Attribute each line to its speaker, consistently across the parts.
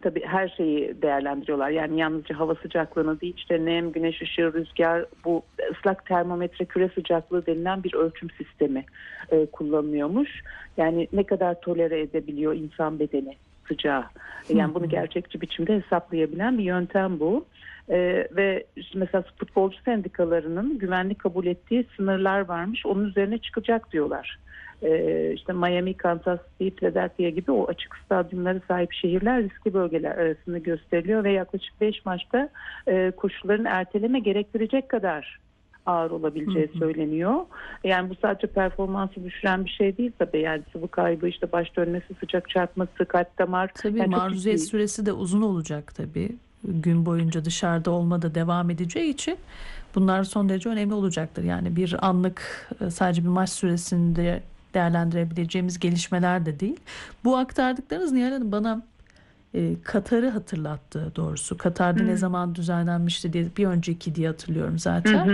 Speaker 1: tabii her şeyi değerlendiriyorlar. Yani yalnızca hava sıcaklığını değil, işte nem, güneş ışığı, rüzgar, bu ıslak termometre, küre sıcaklığı denilen bir ölçüm sistemi kullanılıyormuş. Yani ne kadar tolere edebiliyor insan bedeni sıcağı. Yani bunu gerçekçi biçimde hesaplayabilen bir yöntem bu. Ve işte mesela futbolcu sendikalarının güvenli kabul ettiği sınırlar varmış. Onun üzerine çıkacak diyorlar. İşte Miami, Kansas City, Philadelphia gibi o açık stadyumlara sahip şehirler riskli bölgeler arasında gösteriliyor ve yaklaşık 5 maçta koşulların erteleme gerektirecek kadar ağır olabileceği söyleniyor. Yani bu sadece performansı düşüren bir şey değil tabii. Yani sıvı kaybı, işte baş dönmesi, sıcak çarpması, kalp damar.
Speaker 2: Tabii
Speaker 1: Yani
Speaker 2: maruziyet süresi de uzun olacak tabii. Gün boyunca dışarıda olma da devam edeceği için bunlar son derece önemli olacaktır. Yani bir anlık sadece bir maç süresinde değerlendirebileceğimiz gelişmeler de değil. Bu aktardıklarınız Nihal Hanım bana Katar'ı hatırlattı doğrusu. Katar'da ne zaman düzenlenmişti diye bir önceki diye hatırlıyorum zaten.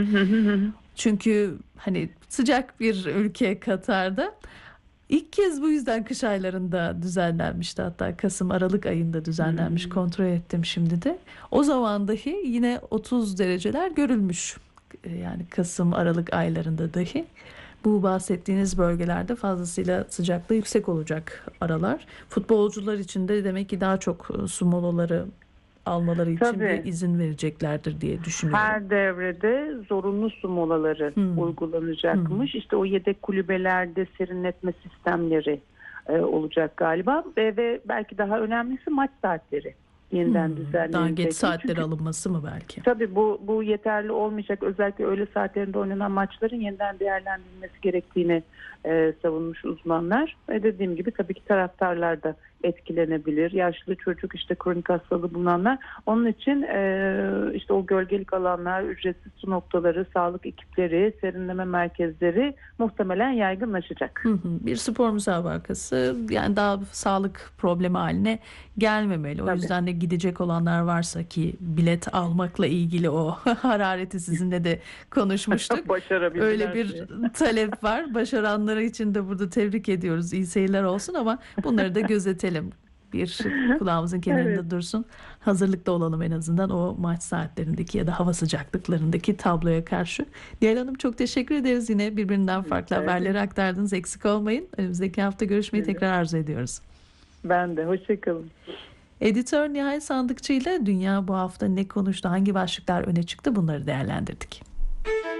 Speaker 2: Çünkü hani sıcak bir ülke Katar'da. İlk kez bu yüzden kış aylarında düzenlenmişti, hatta Kasım-Aralık ayında düzenlenmiş, kontrol ettim şimdi de. O zaman dahi yine 30 dereceler görülmüş, yani Kasım-Aralık aylarında dahi. Bu bahsettiğiniz bölgelerde fazlasıyla sıcaklığı yüksek olacak aralar. Futbolcular için de demek ki daha çok su molaları almaları için bir izin vereceklerdir diye düşünüyorum.
Speaker 1: Her devrede zorunlu su molaları uygulanacakmış. İşte o yedek kulübelerde serinletme sistemleri olacak galiba ve belki daha önemlisi maç saatleri yeniden düzenlenecek.
Speaker 2: Daha geç saatleri alınması mı belki?
Speaker 1: Tabii bu yeterli olmayacak. Özellikle öğle saatlerinde oynanan maçların yeniden değerlendirilmesi gerektiğini savunmuş uzmanlar. Dediğim gibi tabii ki taraftarlar da etkilenebilir. Yaşlı çocuk, işte kronik hastalığı bulunanlar. Onun için işte o gölgelik alanlar, ücretsiz su noktaları, sağlık ekipleri, serinleme merkezleri muhtemelen yaygınlaşacak.
Speaker 2: Bir spor müsabakası yani daha sağlık problemi haline gelmemeli. O yüzden de gidecek olanlar varsa, ki bilet almakla ilgili o harareti sizinle de konuşmuştuk. Öyle bir talep var. Başaranları için de burada tebrik ediyoruz. İyi seyirler olsun ama bunları da gözetelim. Bir kulağımızın kenarında dursun. Hazırlıklı olalım en azından o maç saatlerindeki ya da hava sıcaklıklarındaki tabloya karşı. Nihal Hanım, çok teşekkür ederiz. Yine birbirinden farklı haberleri aktardınız. Eksik olmayın. Önümüzdeki hafta görüşmeyi tekrar arzu ediyoruz.
Speaker 1: Ben de. Hoşçakalın.
Speaker 2: Editör Nihal Sandıkçı ile Dünya bu hafta ne konuştu, hangi başlıklar öne çıktı, bunları değerlendirdik.